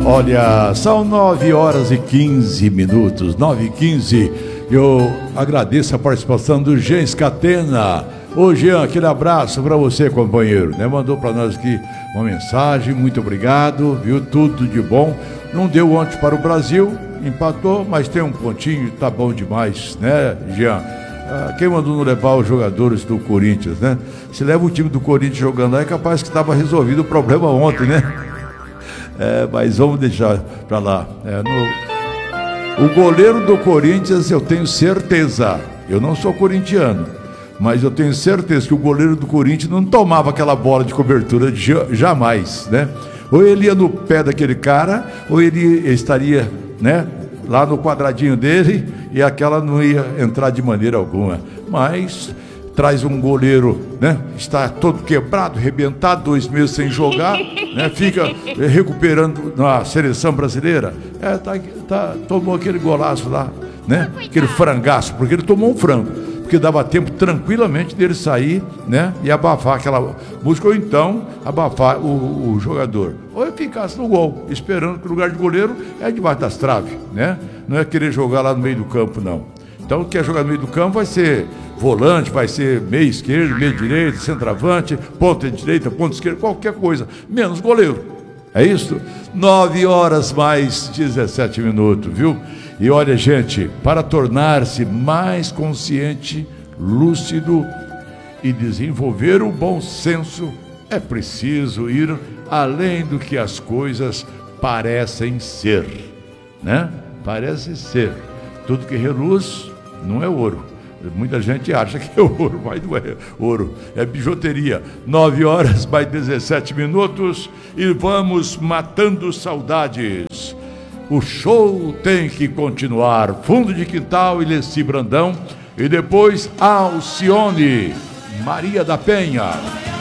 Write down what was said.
Olha, são 9h15, 9h15. Eu agradeço a participação do Jean Scatena. Ô Jean, aquele abraço para você, companheiro, né? Mandou para nós aqui uma mensagem, muito obrigado, viu? Tudo de bom. Não deu ontem para o Brasil, empatou, mas tem um pontinho, tá bom demais, né, Jean? Quem mandou não levar os jogadores do Corinthians, né? Se leva o time do Corinthians jogando lá, é capaz que estava resolvido o problema ontem, né? Mas vamos deixar para lá. O goleiro do Corinthians, eu tenho certeza, eu não sou corintiano, mas eu tenho certeza que o goleiro do Corinthians não tomava aquela bola de cobertura jamais, né? Ou ele ia no pé daquele cara, ou ele estaria, né, lá no quadradinho dele, e aquela não ia entrar de maneira alguma. Mas traz um goleiro, né, está todo quebrado, arrebentado, 2 meses sem jogar, né, fica recuperando na seleção brasileira. Tomou aquele golaço lá, né, aquele frangaço, porque ele tomou um frango, porque dava tempo tranquilamente dele sair, né, e abafar aquela música, ou então abafar o jogador, ou ele ficasse no gol, esperando que o lugar de goleiro é debaixo das traves, né, não é querer jogar lá no meio do campo, não. Então, quer jogar no meio do campo vai ser volante, vai ser meio esquerdo, meio direito, centroavante, ponta direita, ponta esquerda, qualquer coisa, menos goleiro. É isso? 9h mais 17, viu? E olha, gente, para tornar-se mais consciente, lúcido e desenvolver o bom senso, é preciso ir além do que as coisas parecem ser, né? Parece ser. Tudo que reluz não é ouro. Muita gente acha que é ouro, mas não é ouro, é bijuteria. 9h mais 17 e vamos matando saudades. O show tem que continuar. Fundo de Quintal e Leci Brandão. E depois Alcione, Maria da Penha.